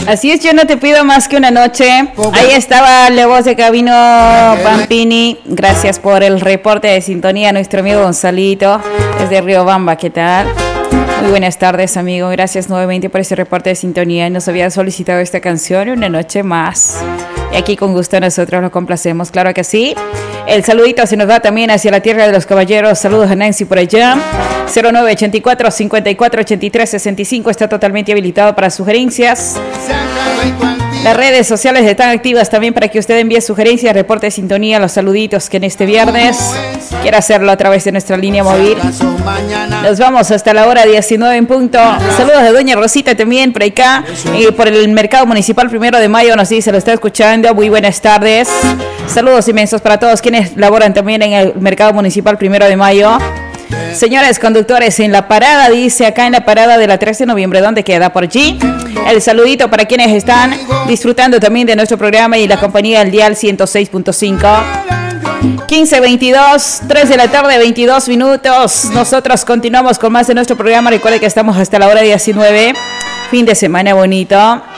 Así es, yo no te pido más que una noche. Ahí estaba la voz de Cabino Pampini. Gracias por el reporte de sintonía, nuestro amigo Gonzalito, desde Riobamba. ¿Qué tal? Muy buenas tardes, amigo. Gracias nuevamente por ese reporte de sintonía. Nos había solicitado esta canción una noche más. Y aquí con gusto nosotros lo complacemos, claro que sí. El saludito se nos va también hacia la tierra de los caballeros. Saludos a Nancy por allá. 0984-5483-65 está totalmente habilitado para sugerencias. Las redes sociales están activas también para que usted envíe sugerencias, reporte de sintonía, los saluditos que en este viernes quiera hacerlo a través de nuestra línea móvil. Nos vamos hasta la hora 19 en punto. Saludos de doña Rosita también por acá, por el Mercado Municipal 1 de Mayo, nos dice, lo está escuchando. Muy buenas tardes. Saludos inmensos para todos quienes laboran también en el Mercado Municipal 1 de Mayo. Señores conductores, en la parada, dice acá en la parada de la 13 de noviembre, ¿dónde queda? Por allí. El saludito para quienes están disfrutando también de nuestro programa y la compañía del dial 106.5. 15:22, 3 de la tarde, 22 minutos. Nosotros continuamos con más de nuestro programa. Recuerde que estamos hasta la hora 19. Fin de semana bonito.